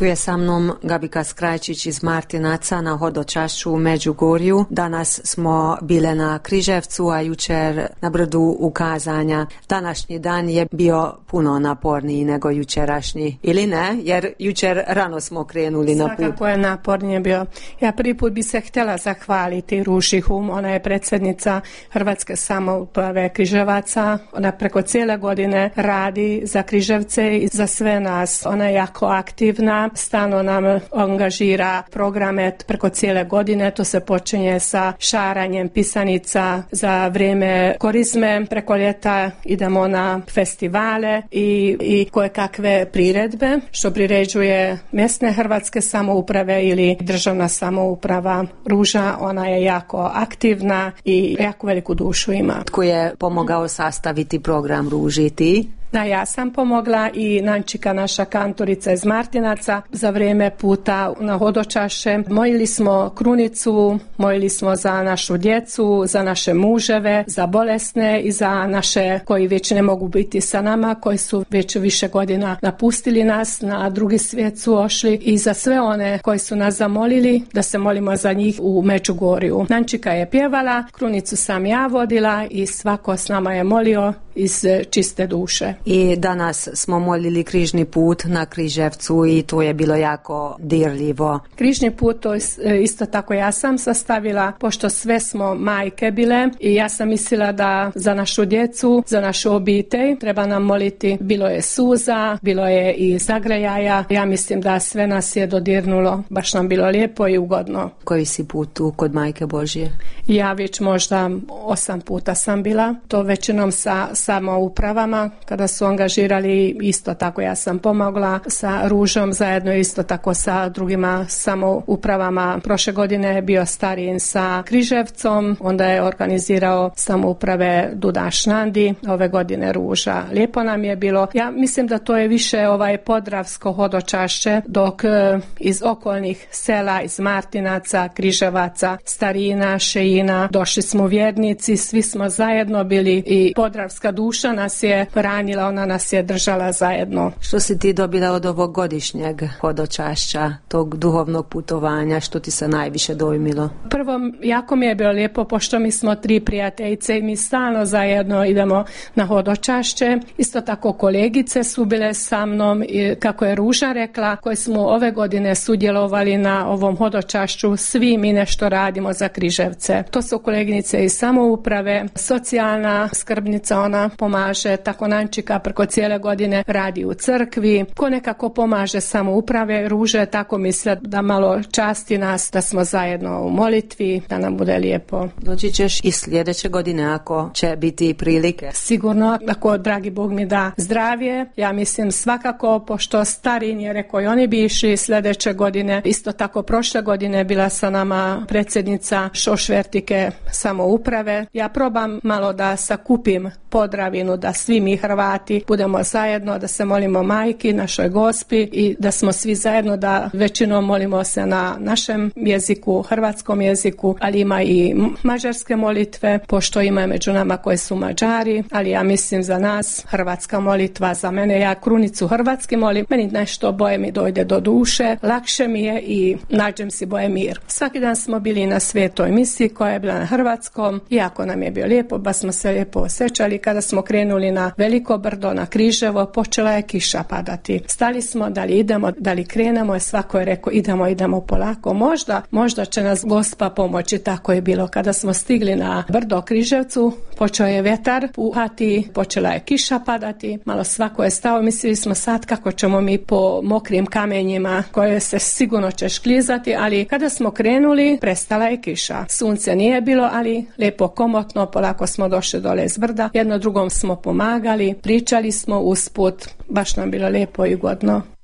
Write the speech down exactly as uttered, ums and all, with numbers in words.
Tu je sa mnom Gabika Skrajčić iz Martinaca na hodočašću u Međugorju. Danas smo bile na Križevcu, a jučer na brdu Ukazanja. Današnji dan je bio puno naporniji nego jučerašnji, ili ne? Jer jučer rano smo krenuli na put. Svakako je napornije bio. Ja prvi put bi se htjela zahvaliti Ruži Hum, ona je predsjednica Hrvatske samouprave Križevaca. Ona preko cijele godine radi za Križevce i za sve nas. Ona je jako aktivna, stalno nam angažira programe preko cijele godine. To se počinje sa šaranjem pisanica za vrijeme korizme. Preko ljeta idemo na festivale i, i koje kakve priredbe što priređuje mjesne hrvatske samouprave ili državna samouprava. Ruža, ona je jako aktivna i jako veliku dušu ima. Tko je pomogao sastaviti program Ruži, ti? Da, ja sam pomogla i Nančika, naša kantorica iz Martinaca, za vrijeme puta na hodočaše. Molili smo krunicu, molili smo za našu djecu, za naše muževe, za bolesne i za naše koji već ne mogu biti sa nama, koji su već više godina napustili nas, na drugi svijet su ošli, i za sve one koji su nas zamolili da se molimo za njih u Međugorju. Nančika je pjevala, krunicu sam ja vodila i svako s nama je molio iz čiste duše. I danas smo molili križni put na Križevcu i to je bilo jako dirljivo. Križni put to isto tako ja sam sastavila, pošto sve smo majke bile i ja sam mislila da za našu djecu, za našu obitelj treba nam moliti. Bilo je suza, bilo je i zagrejaja. Ja mislim da sve nas je dodirnulo. Baš nam bilo lijepo i ugodno. Koji si put tu kod Majke Božje? Ja već možda osam puta sam bila. To većinom sa samoupravama kada su angažirali, isto tako ja sam pomogla sa Ružom zajedno, isto tako sa drugima samoupravama. Prošle godine je bio Starin sa Križevcom, onda je organizirao samouprave Dudaš Nandi, ove godine Ruža. Lijepo nam je bilo. Ja mislim da to je više ovaj podravsko hodočašće, dok iz okolnih sela, iz Martinaca, Križevaca, Starina, Šejina, došli smo vjernici, svi smo zajedno bili i podravska duša nas je hranila, ona nas je držala zajedno. Što si ti dobila od ovog godišnjeg hodočašća, tog duhovnog putovanja, što ti se najviše dojmilo? Prvo, jako mi je bilo lijepo, pošto mi smo tri prijateljice i mi stalno zajedno idemo na hodočašće. Isto tako kolegice su bile sa mnom i kako je Ruža rekla, koje smo ove godine sudjelovali na ovom hodočašću, svi mi nešto radimo za Križevce. To su koleginice iz samouprave, socijalna skrbnica, ona pomaže, tako Nančika preko cijele godine radi u crkvi, ko nekako pomaže samouprave. Ruže tako misle da malo časti nas, da smo zajedno u molitvi, da nam bude lijepo. Doći ćeš i sljedeće godine ako će biti prilike? Sigurno, ako dragi Bog mi da zdravlje. Ja mislim svakako, pošto Starin je rekao i oni bi išli sljedeće godine. Isto tako prošle godine bila sa nama predsjednica Šošvertike samouprave. Ja probam malo da sakupim Podravinu, da svi mi Hrvati budemo zajedno, da se molimo Majki, našoj Gospi i da smo svi zajedno, da većinom molimo se na našem jeziku, hrvatskom jeziku, ali ima i mađarske molitve, pošto ima među nama koji su Mađari, ali ja mislim za nas hrvatska molitva, za mene, ja krunicu hrvatski molim, meni nešto boje mi dojde do duše, lakše mi je i nađem si boje mir. Svaki dan smo bili na svetoj misi koja je bila na hrvatskom, jako nam je bio lijepo, ba smo se lijepo osjećali. Kada smo krenuli na Veliko brdo, na Križevo, počela je kiša padati. Stali smo, da li idemo, da li krenemo, i svako je rekao idemo, idemo polako. Možda, možda će nas Gospa pomoći. Tako je bilo. Kada smo stigli na brdo Križevcu, počeo je vjetar puhati, počela je kiša padati, malo svako je stao, mislili smo sad kako ćemo mi po mokrim kamenjima koje se sigurno će šklizati, ali kada smo krenuli, prestala je kiša. Sunce nije bilo, ali lijepo komotno, polako smo došli dole iz brda, jedno drugom smo pomagali, pričali smo usput, baš nam bilo lijepo i ugodno.